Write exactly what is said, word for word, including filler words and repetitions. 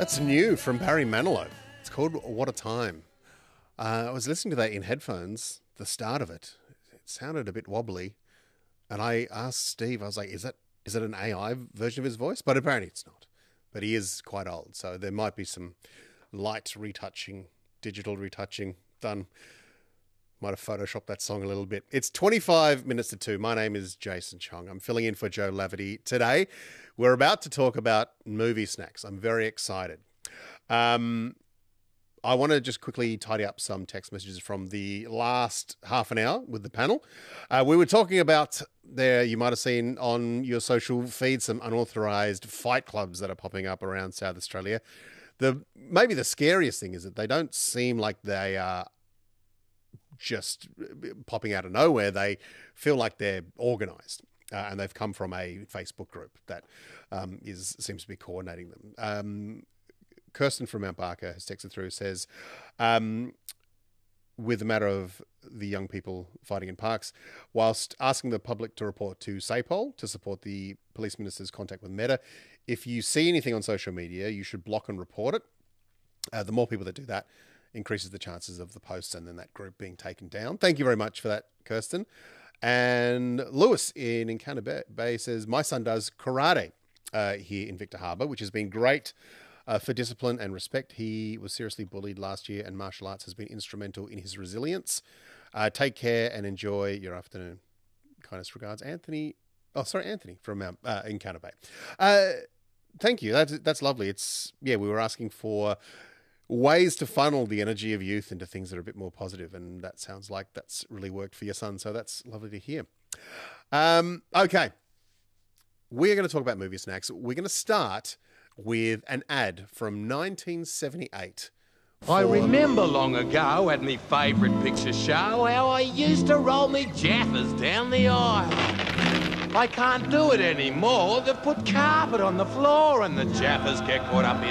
That's new from Barry Manilow. It's called What a Time. Uh, I was listening to that in headphones, the start of it. It sounded a bit wobbly. And I asked Steve, I was like, is that is it an A I version of his voice? But apparently it's not. But he is quite old, so there might be some light retouching, digital retouching done. Might have photoshopped that song a little bit. It's twenty-five minutes to two. My name is Jason Chong. I'm filling in for Joe Laverty today. We're about to talk about movie snacks. I'm very excited. Um, I want to just quickly tidy up some text messages from the last half an hour with the panel. Uh, we were talking about there, you might have seen on your social feed, some unauthorized fight clubs that are popping up around South Australia. The maybe the scariest thing is that they don't seem like they are just popping out of nowhere. They feel like they're organized, uh, and they've come from a Facebook group that um, is seems to be coordinating them. Um, Kirsten from Mount Barker has texted through, says, um, with the matter of the young people fighting in parks, whilst asking the public to report to SAPOL to support the police minister's contact with Meta, if you see anything on social media, you should block and report it. Uh, the more people that do that, increases the chances of the posts and then that group being taken down. Thank you very much for that, Kirsten. And Lewis in Encounter Bay says, my son does karate uh, here in Victor Harbor, which has been great uh, for discipline and respect. He was seriously bullied last year and martial arts has been instrumental in his resilience. Uh, take care and enjoy your afternoon. Kindest regards, Anthony. Oh, sorry, Anthony from Mount, uh, Encounter Bay. Uh, thank you. That's, that's lovely. It's, yeah, we were asking for ways to funnel the energy of youth into things that are a bit more positive, and that sounds like that's really worked for your son, so that's lovely to hear. Um, okay, we're going to talk about movie snacks. We're going to start with an ad from nineteen seventy-eight. I remember long ago at me favourite picture show how I used to roll me jaffers down the aisle. I can't do it anymore. They've put carpet on the floor and the jaffers get caught up in